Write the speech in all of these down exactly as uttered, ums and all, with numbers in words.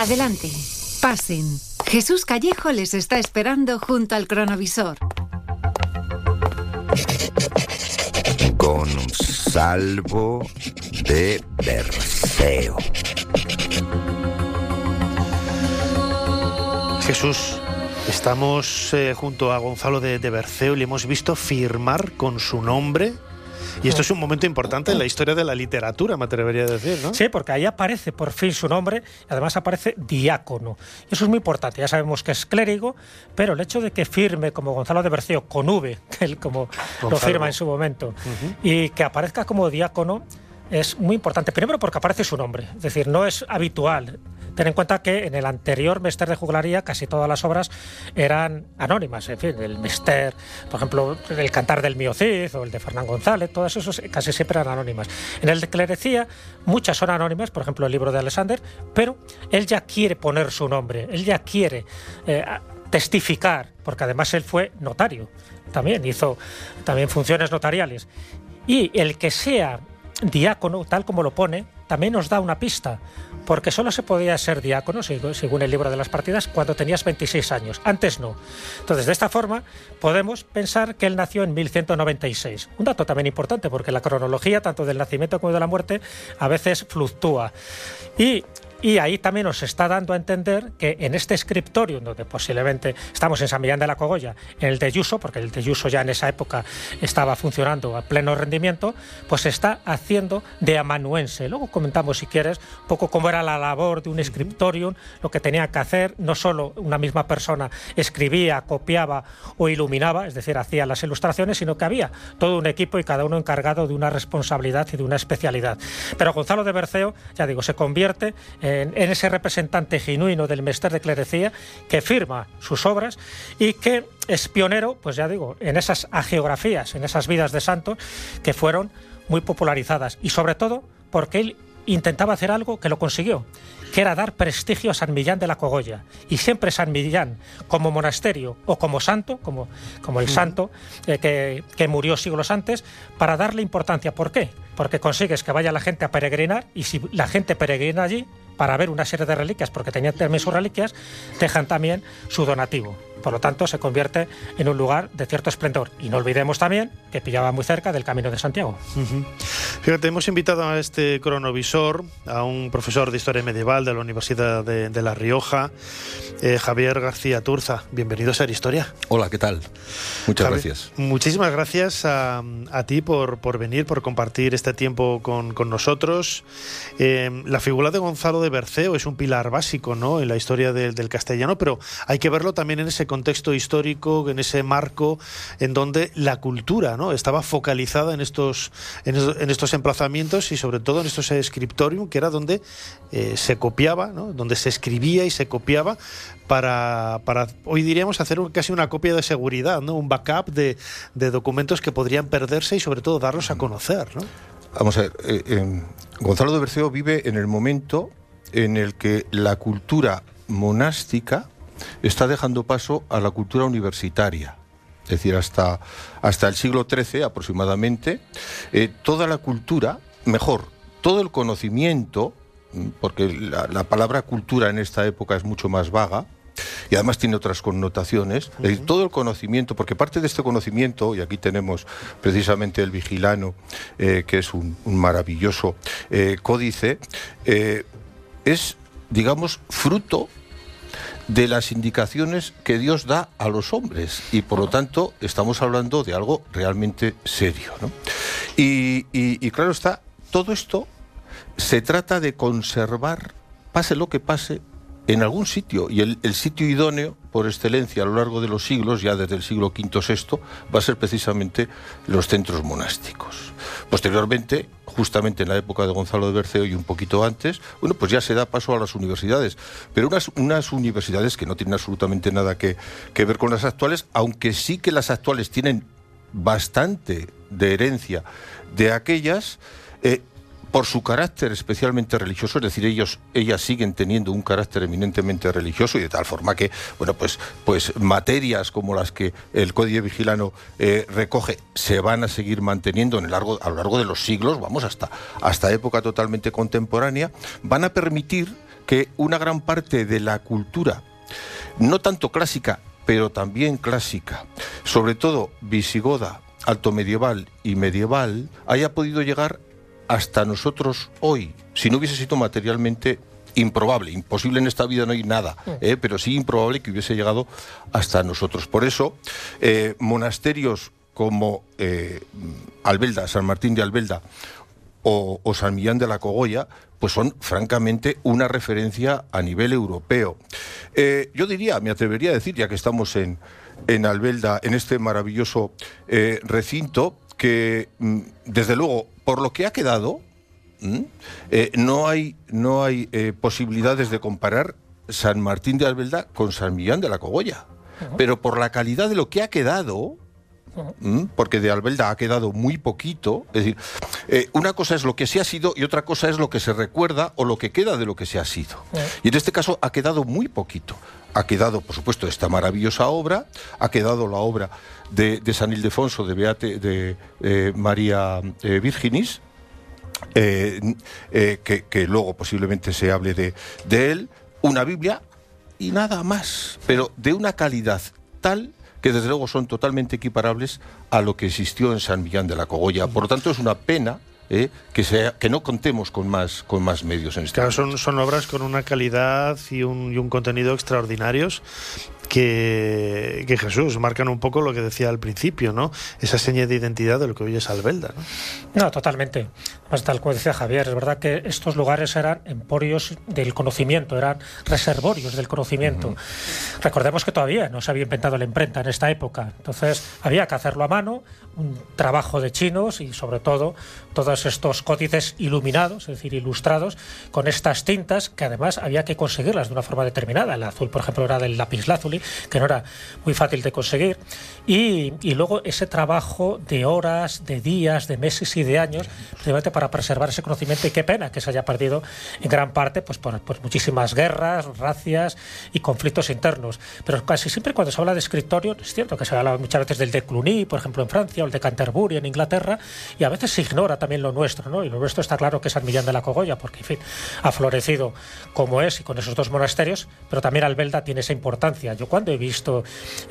Adelante, pasen. Jesús Callejo les está esperando junto al cronovisor. Gonzalo de Berceo. Jesús, estamos eh, junto a Gonzalo de, de Berceo y le hemos visto firmar con su nombre. Y esto es un momento importante en la historia de la literatura, me atrevería a decir, ¿no? Sí, porque ahí aparece por fin su nombre y además aparece diácono. Y eso es muy importante, ya sabemos que es clérigo, pero el hecho de que firme como Gonzalo de Berceo con V, que él como Gonzalo lo firma en su momento, uh-huh. y que aparezca como diácono es muy importante. Primero porque aparece su nombre, es decir, no es habitual. Ten en cuenta que en el anterior Mester de Juglaría casi todas las obras eran anónimas. En fin, el Mester, por ejemplo, el Cantar del Mío Cid o el de Fernán González, todas esas casi siempre eran anónimas. En el de Clerecía muchas son anónimas, por ejemplo el libro de Alexander, pero él ya quiere poner su nombre, él ya quiere eh, testificar, porque además él fue notario, también hizo también funciones notariales. Y el que sea diácono, tal como lo pone, también nos da una pista, porque solo se podía ser diácono, según el libro de las partidas, cuando tenías veintiséis años, antes no. Entonces, de esta forma, podemos pensar que él nació en mil ciento noventa y seis. Un dato también importante, porque la cronología, tanto del nacimiento como de la muerte, a veces fluctúa. Y... Y ahí también nos está dando a entender que en este scriptorium, donde posiblemente estamos en San Millán de la Cogolla, en el de Yuso, porque el de Yuso ya en esa época estaba funcionando a pleno rendimiento, pues se está haciendo de amanuense. Luego comentamos, si quieres, un poco cómo era la labor de un scriptorium, lo que tenía que hacer. No solo una misma persona escribía, copiaba o iluminaba, es decir, hacía las ilustraciones, sino que había todo un equipo y cada uno encargado de una responsabilidad y de una especialidad. Pero Gonzalo de Berceo, ya digo, se convierte en En, en ese representante genuino del Mester de Clerecía que firma sus obras y que es pionero, pues ya digo, en esas hagiografías, en esas vidas de santos que fueron muy popularizadas, y sobre todo porque él intentaba hacer algo que lo consiguió, que era dar prestigio a San Millán de la Cogolla, y siempre San Millán como monasterio o como santo, como, como el santo eh, que, que murió siglos antes, para darle importancia. ¿Por qué? Porque consigues que vaya la gente a peregrinar, y si la gente peregrina allí para ver una serie de reliquias, porque tenían también sus reliquias, dejan también su donativo. Por lo tanto, se convierte en un lugar de cierto esplendor. Y no olvidemos también que pillaba muy cerca del Camino de Santiago. Uh-huh. Fíjate, hemos invitado a este cronovisor a un profesor de Historia Medieval de la Universidad de, de La Rioja, eh, Javier García Turza. Bienvenido a Ser Historia. Hola, ¿qué tal? Muchas Javier, gracias. Muchísimas gracias a, a ti por, por venir, por compartir este tiempo con, con nosotros. Eh, la figura de Gonzalo de Berceo es un pilar básico, ¿no?, en la historia de, del castellano, pero hay que verlo también en ese contexto histórico, en ese marco en donde la cultura, ¿no?, estaba focalizada en estos, en estos, en estos emplazamientos, y sobre todo en estos scriptorium, que era donde eh, se copiaba, ¿no?, donde se escribía y se copiaba para, para hoy diríamos, hacer un, casi una copia de seguridad, ¿no?, un backup de, de documentos que podrían perderse y sobre todo darlos a conocer, ¿no? Vamos a ver, eh, eh, Gonzalo de Berceo vive en el momento en el que la cultura monástica está dejando paso a la cultura universitaria. Es decir, hasta, hasta el siglo trece aproximadamente, eh, toda la cultura, mejor, todo el conocimiento, porque la, la palabra cultura en esta época es mucho más vaga, y además tiene otras connotaciones, uh-huh. eh, todo el conocimiento, porque parte de este conocimiento, y aquí tenemos precisamente el Vigilano, eh, que es un, un maravilloso eh, códice, eh, es, digamos, fruto de las indicaciones que Dios da a los hombres, y por lo tanto estamos hablando de algo realmente serio, ¿no? Y, y, y claro está, todo esto se trata de conservar, pase lo que pase, en algún sitio, y el, el sitio idóneo por excelencia a lo largo de los siglos, ya desde el siglo quinto sexto, va a ser precisamente los centros monásticos. Posteriormente, justamente en la época de Gonzalo de Berceo y un poquito antes, bueno, pues ya se da paso a las universidades, pero unas, unas universidades que no tienen absolutamente nada que, que ver con las actuales, aunque sí que las actuales tienen bastante de herencia de aquellas, eh, por su carácter especialmente religioso, es decir, ellos, ellas siguen teniendo un carácter eminentemente religioso, y de tal forma que, bueno, pues, pues materias como las que el Códice Vigilano eh, recoge se van a seguir manteniendo en el largo, a lo largo de los siglos, vamos, hasta, hasta época totalmente contemporánea, van a permitir que una gran parte de la cultura, no tanto clásica, pero también clásica, sobre todo visigoda, altomedieval y medieval, haya podido llegar hasta nosotros hoy, si no hubiese sido materialmente improbable. Imposible en esta vida no hay nada, ¿eh? Pero sí improbable que hubiese llegado hasta nosotros. Por eso, eh, monasterios como eh, Albelda, San Martín de Albelda o, o San Millán de la Cogolla, pues son francamente una referencia a nivel europeo. Eh, yo diría, me atrevería a decir, ya que estamos en, en Albelda, en este maravilloso eh, recinto, que mm, desde luego, por lo que ha quedado, mm, eh, no hay, no hay eh, posibilidades de comparar San Martín de Albelda con San Millán de la Cogolla. Uh-huh. Pero por la calidad de lo que ha quedado, uh-huh. porque de Albelda ha quedado muy poquito, es decir, eh, una cosa es lo que se ha sido y otra cosa es lo que se recuerda o lo que queda de lo que se ha sido. Uh-huh. Y en este caso ha quedado muy poquito. Ha quedado, por supuesto, esta maravillosa obra, ha quedado la obra de, de San Ildefonso, de, Beate, de eh, María eh, Virginis, eh, eh, que, que luego posiblemente se hable de, de él, una Biblia y nada más, pero de una calidad tal que desde luego son totalmente equiparables a lo que existió en San Millán de la Cogolla. Por lo tanto, es una pena Eh, que, sea, que no contemos con más, con más medios en este Claro, son, son obras con una calidad y un, y un contenido extraordinarios que, que Jesús marcan un poco lo que decía al principio, ¿no? Esa seña de identidad de lo que hoy es Albelda, ¿no? No, totalmente. Pues tal como decía Javier, es verdad que estos lugares eran emporios del conocimiento, eran reservorios del conocimiento. Uh-huh. Recordemos que todavía no se había inventado la imprenta en esta época, entonces había que hacerlo a mano, un trabajo de chinos y sobre todo todos estos códices iluminados, es decir, ilustrados, con estas tintas que además había que conseguirlas de una forma determinada. El azul, por ejemplo, era del lapislázuli, que no era muy fácil de conseguir, y, y luego ese trabajo de horas, de días, de meses y de años, precisamente para preservar ese conocimiento, y qué pena que se haya perdido en gran parte pues por, por muchísimas guerras, racias y conflictos internos. Pero casi siempre cuando se habla de escritorio, es cierto que se habla muchas veces del de Cluny, por ejemplo, en Francia, o el de Canterbury, en Inglaterra, y a veces se ignora también lo nuestro, ¿no? Y lo nuestro está claro que es San Millán de la Cogolla, porque, en fin, ha florecido como es y con esos dos monasterios, pero también Albelda tiene esa importancia. Yo cuando he visto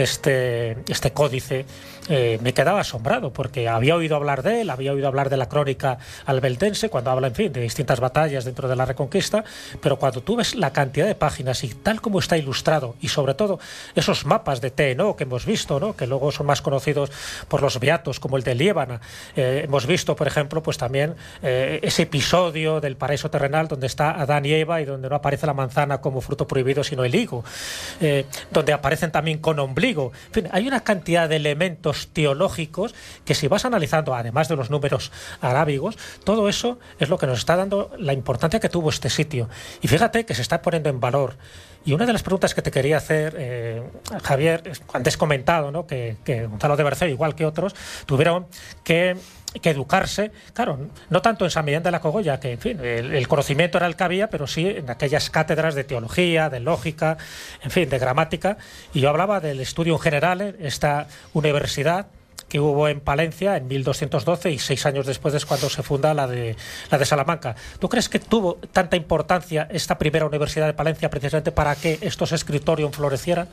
este, este códice eh, me quedaba asombrado, porque había oído hablar de él, había oído hablar de la crónica albeldense, cuando habla, en fin, de distintas batallas dentro de la Reconquista, pero cuando tú ves la cantidad de páginas y tal como está ilustrado, y sobre todo esos mapas de T, ¿no?, que hemos visto, ¿no?, que luego son más conocidos por los beatos, como el de Liébana. Eh, hemos visto, por ejemplo, pues también eh, ese episodio del paraíso terrenal donde está Adán y Eva y donde no aparece la manzana como fruto prohibido, sino el higo, eh, donde aparecen también con ombligo. En fin, hay una cantidad de elementos teológicos que, si vas analizando, además de los números arábigos, todo eso es lo que nos está dando la importancia que tuvo este sitio. Y fíjate que se está poniendo en valor. Y una de las preguntas que te quería hacer, eh, Javier, antes comentado, ¿no?, que, que Gonzalo de Berceo, igual que otros, tuvieron que, que educarse, claro, no tanto en San Millán de la Cogolla, que, en fin, el, el conocimiento era el que había, pero sí en aquellas cátedras de teología, de lógica, en fin, de gramática. Y yo hablaba del estudio en general en esta universidad que hubo en Palencia en mil doscientos doce, y seis años después es cuando se funda la de, la de Salamanca. ¿Tú crees que tuvo tanta importancia esta primera universidad de Palencia precisamente para que estos escritorios florecieran?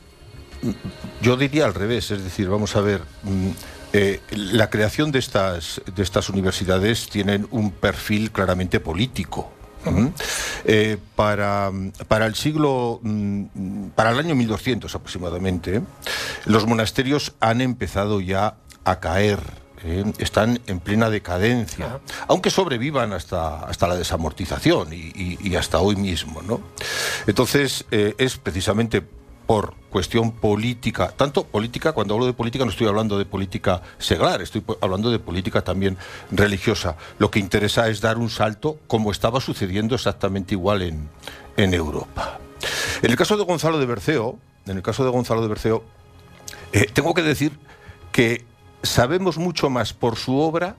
Yo diría al revés, es decir, vamos a ver, eh, la creación de estas, de estas universidades tienen un perfil claramente político. Uh-huh. Eh, para, para el siglo, para el año mil doscientos aproximadamente, los monasterios han empezado ya a caer, eh, están en plena decadencia, uh-huh, aunque sobrevivan hasta, hasta la desamortización y, y, y hasta hoy mismo, ¿no? Entonces, eh, es precisamente por cuestión política, tanto política, cuando hablo de política no estoy hablando de política seglar, estoy hablando de política también religiosa. Lo que interesa es dar un salto, como estaba sucediendo exactamente igual en, en Europa. En el caso de Gonzalo de Berceo, en el caso de Gonzalo de Berceo, eh, tengo que decir que sabemos mucho más por su obra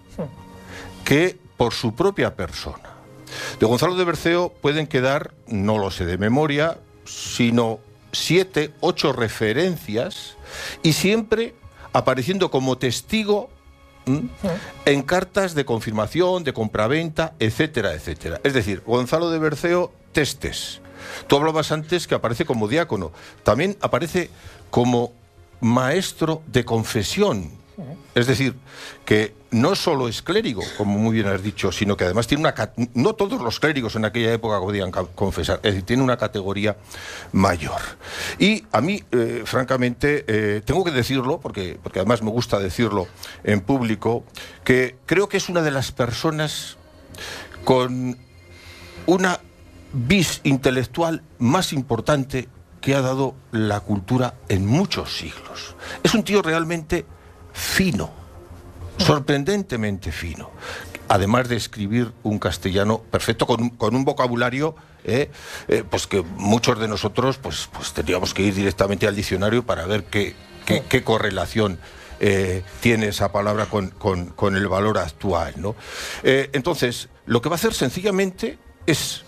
que por su propia persona. De Gonzalo de Berceo pueden quedar, no lo sé de memoria, sino siete, ocho referencias, y siempre apareciendo como testigo ¿m? en cartas de confirmación, de compraventa, etcétera, etcétera. Es decir, Gonzalo de Berceo testes. Tú hablabas antes que aparece como diácono, también aparece como maestro de confesión. Es decir, que no solo es clérigo, como muy bien has dicho, sino que además tiene una... No todos los clérigos en aquella época podían confesar, es decir, tiene una categoría mayor. Y a mí, eh, francamente, eh, tengo que decirlo, porque, porque además me gusta decirlo en público, que creo que es una de las personas con una vis intelectual más importante que ha dado la cultura en muchos siglos. Es un tío realmente fino, sorprendentemente fino, además de escribir un castellano perfecto con un, con un vocabulario eh, eh, pues que muchos de nosotros pues, pues tendríamos que ir directamente al diccionario para ver qué, qué, qué correlación eh, tiene esa palabra con, con, con el valor actual, ¿no? Eh, entonces, lo que va a hacer sencillamente es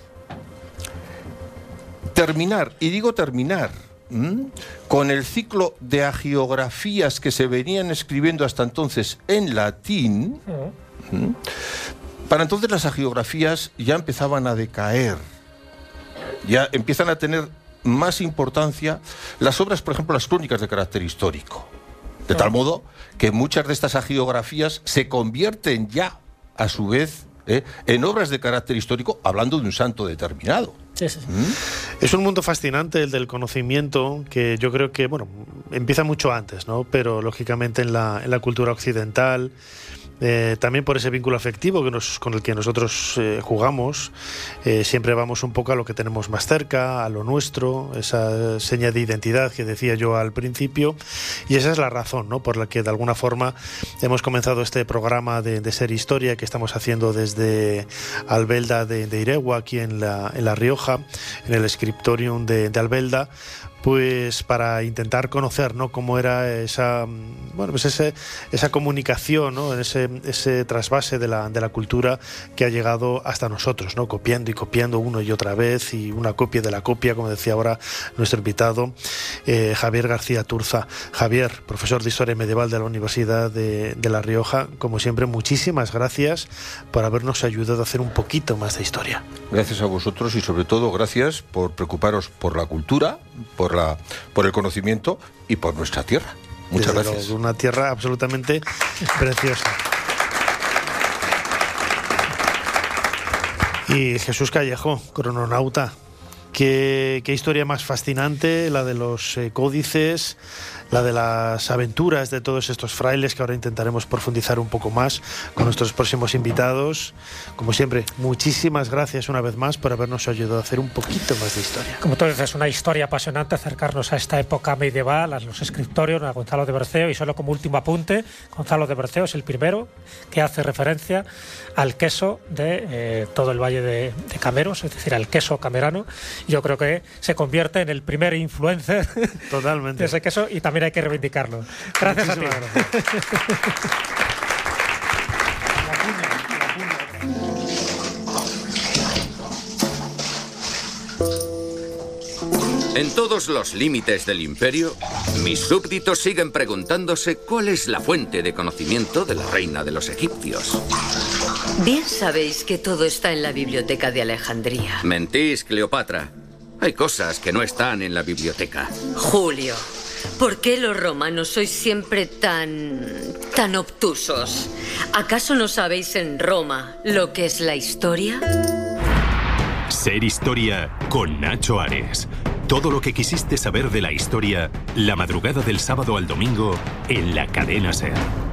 terminar, y digo terminar, ¿Mm? con el ciclo de hagiografías que se venían escribiendo hasta entonces en latín. ¿Mm? Para entonces las hagiografías ya empezaban a decaer, ya empiezan a tener más importancia las obras, por ejemplo, las crónicas de carácter histórico, de tal modo que muchas de estas hagiografías se convierten ya, a su vez, ¿eh? en obras de carácter histórico, hablando de un santo determinado. Sí, sí. ¿Mm? Es un mundo fascinante el del conocimiento, que yo creo que, bueno, empieza mucho antes, ¿no? Pero lógicamente en la, en la cultura occidental, eh, también por ese vínculo afectivo que nos, con el que nosotros eh, jugamos, eh, siempre vamos un poco a lo que tenemos más cerca, a lo nuestro, esa seña de identidad que decía yo al principio, y esa es la razón, ¿no? Por la que de alguna forma hemos comenzado este programa de, de Ser Historia que estamos haciendo desde Albelda de, de Iregua, aquí en la, en La Rioja, en el Scriptorium de, de Albelda, pues para intentar conocer, ¿no?, cómo era esa, bueno, pues ese, esa comunicación, ¿no?, ese, ese trasvase de la, de la cultura que ha llegado hasta nosotros, ¿no?, copiando y copiando uno y otra vez, y una copia de la copia, como decía ahora nuestro invitado, eh, Javier García Turza. Javier, profesor de Historia Medieval de la Universidad de, de La Rioja, como siempre, muchísimas gracias por habernos ayudado a hacer un poquito más de historia. Gracias a vosotros y sobre todo gracias por preocuparos por la cultura, por La, por el conocimiento y por nuestra tierra. Muchas Desde gracias. Luego, una tierra absolutamente preciosa. Y Jesús Callejo, crononauta, qué, qué historia más fascinante, la de los eh, códices, la de las aventuras de todos estos frailes, que ahora intentaremos profundizar un poco más con nuestros próximos invitados. Como siempre, muchísimas gracias una vez más por habernos ayudado a hacer un poquito más de historia. Como tú dices, una historia apasionante, acercarnos a esta época medieval, a los escriptorios, a Gonzalo de Berceo. Y solo como último apunte, Gonzalo de Berceo es el primero que hace referencia al queso de eh, todo el Valle de, de Cameros, es decir, al queso camerano. Yo creo que se convierte en el primer influencer Totalmente. de ese queso, y también hay que reivindicarlo. Gracias a ti. En todos los límites del imperio, mis súbditos siguen preguntándose cuál es la fuente de conocimiento de la reina de los egipcios. Bien sabéis que todo está en la biblioteca de Alejandría. Mentís, Cleopatra. Hay cosas que no están en la biblioteca. Julio, ¿por qué los romanos sois siempre tan... tan obtusos? ¿Acaso no sabéis en Roma lo que es la historia? Ser Historia con Nacho Ares. Todo lo que quisiste saber de la historia, la madrugada del sábado al domingo en la cadena SER.